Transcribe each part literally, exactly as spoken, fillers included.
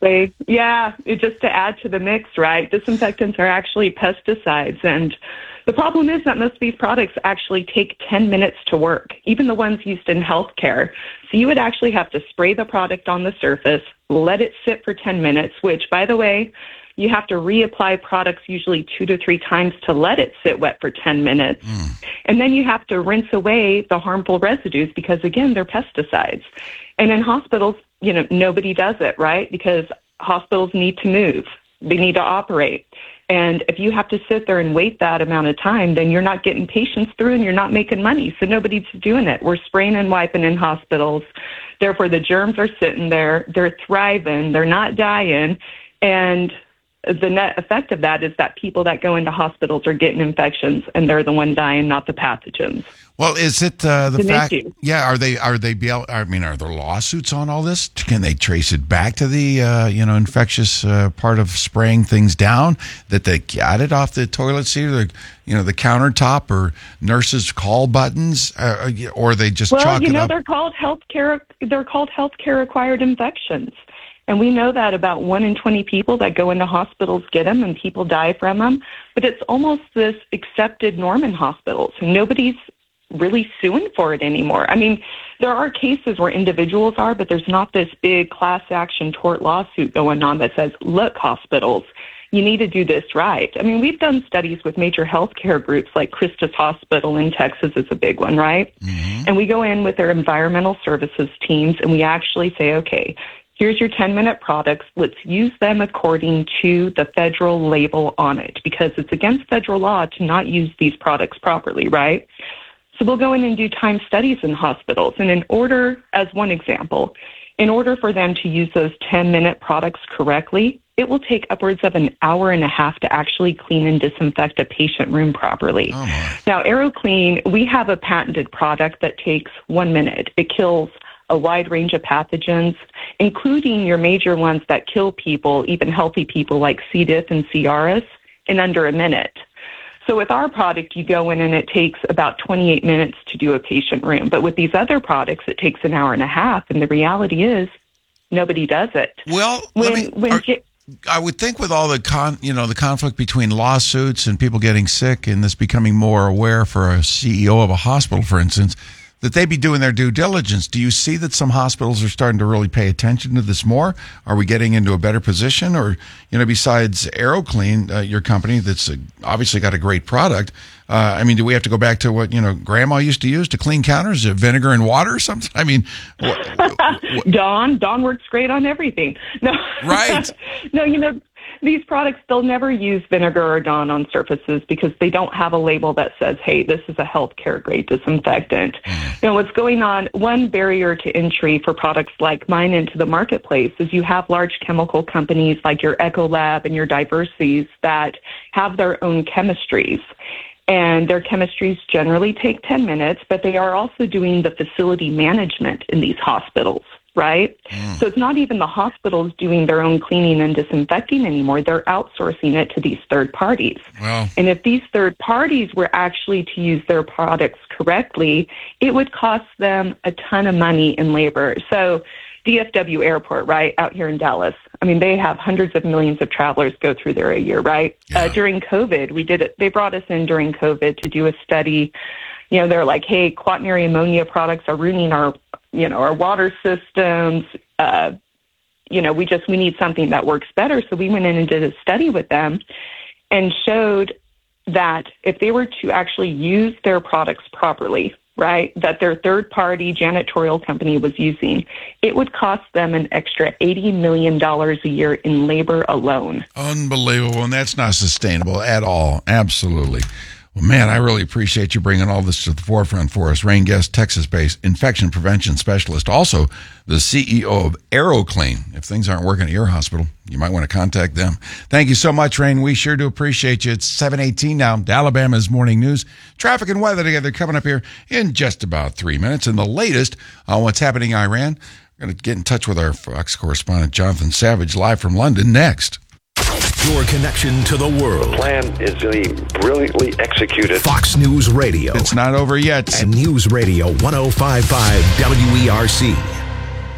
Exactly. Yeah, it, just to add to the mix, right? Disinfectants are actually pesticides, and the problem is that most of these products actually take ten minutes to work, even the ones used in healthcare. So you would actually have to spray the product on the surface, let it sit for ten minutes, which, by the way, you have to reapply products usually two to three times to let it sit wet for ten minutes. Mm. And then you have to rinse away the harmful residues because, again, they're pesticides. And in hospitals, you know, nobody does it, right? Because hospitals need to move. They need to operate. And if you have to sit there and wait that amount of time, then you're not getting patients through and you're not making money. So nobody's doing it. We're spraying and wiping in hospitals. Therefore, the germs are sitting there. They're thriving. They're not dying. And the net effect of that is that people that go into hospitals are getting infections, and they're the one dying, not the pathogens. Well, is it uh, the it's fact? Issue. Yeah, are they are they? Be able, I mean, are there lawsuits on all this? Can they trace it back to the uh, you know infectious uh, part of spraying things down? That they got it off the toilet seat, or the you know the countertop, or nurses' call buttons, uh, or they just well, chalk you it know, up? they're called healthcare. They're called healthcare acquired infections. And we know that about one in twenty people that go into hospitals get them, and people die from them. But it's almost this accepted norm in hospitals. Nobody's really suing for it anymore. I mean, there are cases where individuals are, but there's not this big class action tort lawsuit going on that says, look, hospitals, you need to do this right. I mean, we've done studies with major healthcare groups like Christus Hospital in Texas is a big one, right? Mm-hmm. And we go in with their environmental services teams, and we actually say, okay, here's your ten-minute products. Let's use them according to the federal label on it, because it's against federal law to not use these products properly, right? So we'll go in and do time studies in hospitals. And in order, as one example, in order for them to use those ten-minute products correctly, it will take upwards of an hour and a half to actually clean and disinfect a patient room properly. Oh now, AeroClean, we have a patented product that takes one minute. It kills a wide range of pathogens, including your major ones that kill people, even healthy people like C. diff and C. auris, in under a minute. So with our product, you go in and it takes about twenty-eight minutes to do a patient room. But with these other products, it takes an hour and a half. And the reality is, nobody does it. Well, when, let me, when are, I would think with all the con, you know, the conflict between lawsuits and people getting sick, and this becoming more aware for a C E O of a hospital, for instance, that they be doing their due diligence. Do you see that some hospitals are starting to really pay attention to this more? Are we getting into a better position? Or, you know, besides AeroClean, uh, your company that's uh, obviously got a great product, uh, I mean, do we have to go back to what, you know, Grandma used to use to clean counters, uh, vinegar and water or something? I mean, wh- wh- Dawn, Dawn works great on everything. No, right. No, you know, these products, they'll never use vinegar or Dawn on surfaces because they don't have a label that says, hey, this is a healthcare grade disinfectant. Mm. You know, what's going on, one barrier to entry for products like mine into the marketplace is you have large chemical companies like your Ecolab and your Diversies that have their own chemistries. And their chemistries generally take ten minutes, but they are also doing the facility management in these hospitals. Right? Mm. So it's not even the hospitals doing their own cleaning and disinfecting anymore. They're outsourcing it to these third parties. Wow. And if these third parties were actually to use their products correctly, it would cost them a ton of money in labor. So D F W Airport, right, out here in Dallas, I mean, they have hundreds of millions of travelers go through there a year, right? Yeah. Uh, during COVID, we did it. They brought us in during COVID to do a study. You know, they're like, hey, quaternary ammonia products are ruining our you know, our water systems, uh, you know, we just, we need something that works better. So we went in and did a study with them and showed that if they were to actually use their products properly, right, that their third-party janitorial company was using, it would cost them an extra eighty million dollars a year in labor alone. Unbelievable, and that's not sustainable at all. Absolutely. Well, man, I really appreciate you bringing all this to the forefront for us. Rain Guest, Texas-based infection prevention specialist, also the C E O of AeroClean. If things aren't working at your hospital, you might want to contact them. Thank you so much, Rain. We sure do appreciate you. It's seven eighteen now. Alabama's Morning News. Traffic and weather together coming up here in just about three minutes. And the latest on what's happening in Iran. We're going to get in touch with our Fox correspondent, Jonathan Savage, live from London next. Your connection to the world. The plan is really brilliantly executed. Fox News Radio. It's not over yet. And News Radio one oh five point five W E R C.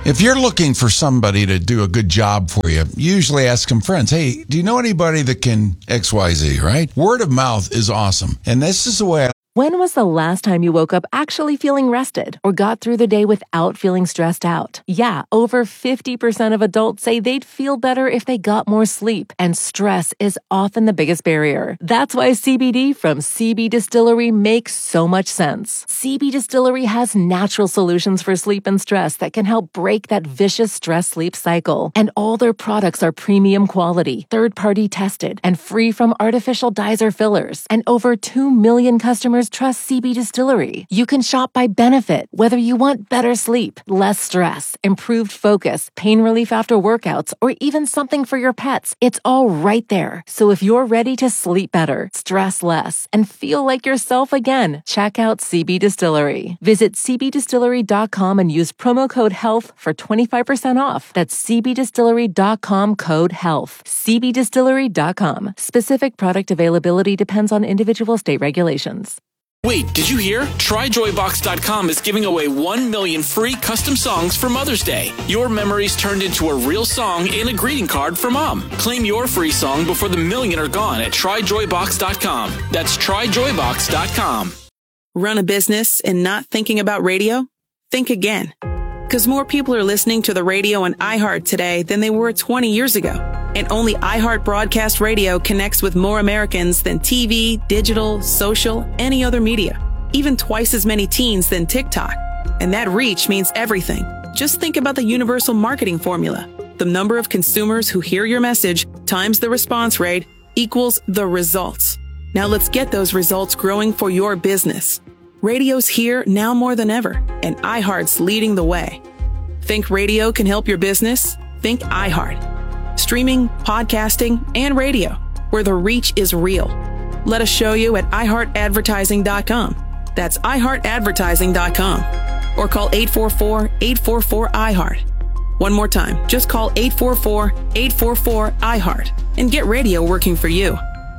If you're looking for somebody to do a good job for you, usually ask some friends, hey, do you know anybody that can X Y Z, right? Word of mouth is awesome. And this is the way I When was the last time you woke up actually feeling rested or got through the day without feeling stressed out? Yeah, over fifty percent of adults say they'd feel better if they got more sleep, and stress is often the biggest barrier. That's why C B D from C B Distillery makes so much sense. C B Distillery has natural solutions for sleep and stress that can help break that vicious stress-sleep cycle. And all their products are premium quality, third-party tested, and free from artificial dyes or fillers. And over two million customers trust C B Distillery. You can shop by benefit, whether you want better sleep, less stress, improved focus, pain relief after workouts, or even something for your pets. It's all right there. So if you're ready to sleep better, stress less, and feel like yourself again, check out C B Distillery. Visit c b distillery dot com and use promo code HEALTH for twenty-five percent off. That's c b distillery dot com code HEALTH. c b distillery dot com. Specific product availability depends on individual state regulations. Wait, did you hear? Try joy box dot com is giving away one million free custom songs for Mother's Day. Your memories turned into a real song and a greeting card for Mom. Claim your free song before the million are gone at try joy box dot com. That's try joy box dot com. Run a business and not thinking about radio? Think again. Because more people are listening to the radio on iHeart today than they were twenty years ago. And only iHeart Broadcast Radio connects with more Americans than T V, digital, social, any other media. Even twice as many teens than TikTok. And that reach means everything. Just think about the universal marketing formula. The number of consumers who hear your message times the response rate equals the results. Now let's get those results growing for your business. Radio's here now more than ever, and iHeart's leading the way. Think radio can help your business? Think iHeart. Streaming, podcasting, and radio, where the reach is real. Let us show you at i heart advertising dot com. That's i heart advertising dot com. Or call eight four four, eight four four, I heart. One more time, just call eight four four, eight four four, I heart and get radio working for you.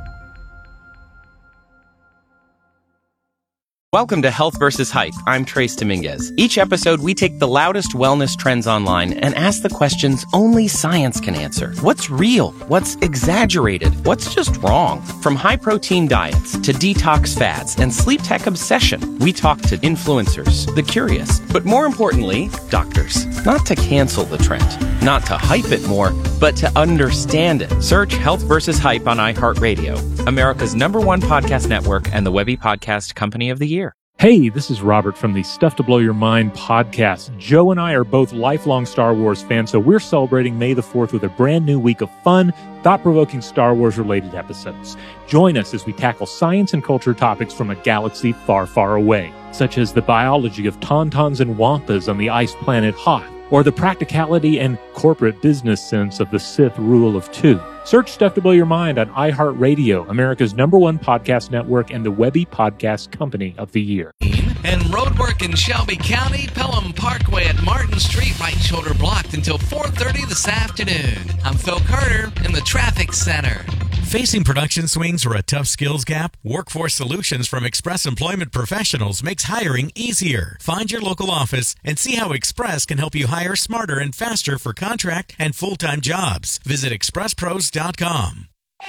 Welcome to Health versus. Hype. I'm Trace Dominguez. Each episode, we take the loudest wellness trends online and ask the questions only science can answer. What's real? What's exaggerated? What's just wrong? From high-protein diets to detox fads and sleep tech obsession, we talk to influencers, the curious, but more importantly, doctors. Not to cancel the trend, not to hype it more, but to understand it. Search Health versus. Hype on iHeartRadio, America's number one podcast network and the Webby Podcast Company of the Year. Hey, this is Robert from the Stuff to Blow Your Mind podcast. Joe and I are both lifelong Star Wars fans, so we're celebrating May the fourth with a brand new week of fun, thought-provoking Star Wars-related episodes. Join us as we tackle science and culture topics from a galaxy far, far away, such as the biology of tauntauns and wampas on the ice planet Hoth, or the practicality and corporate business sense of the Sith rule of two. Search Stuff to Blow Your Mind on iHeartRadio, America's number one podcast network and the Webby Podcast Company of the Year. And roadwork in Shelby County, Pelham Parkway at Martin Street, right shoulder blocked until four thirty this afternoon. I'm Phil Carter in the Traffic Center. Facing production swings or a tough skills gap? Workforce Solutions from Express Employment Professionals makes hiring easier. Find your local office and see how Express can help you hire smarter and faster for contract and full-time jobs. Visit express pros dot com.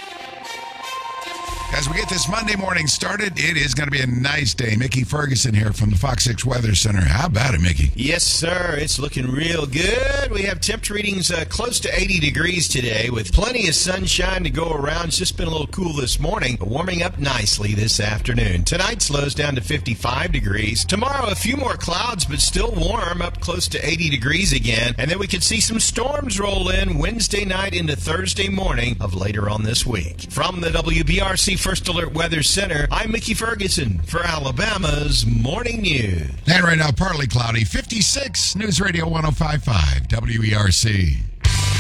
As we get this Monday morning started, it is going to be a nice day. Mickey Ferguson here from the Fox six Weather Center. How about it, Mickey? Yes, sir. It's looking real good. We have temp readings uh, close to eighty degrees today with plenty of sunshine to go around. It's just been a little cool this morning, but warming up nicely this afternoon. Tonight slows down to fifty-five degrees. Tomorrow, a few more clouds, but still warm, up close to eighty degrees again. And then we could see some storms roll in Wednesday night into Thursday morning of later on this week. From the W B R C First Alert Weather Center, I'm Mickey Ferguson for Alabama's Morning News. And right now, partly cloudy, fifty-six, News Radio one oh five point five, W E R C.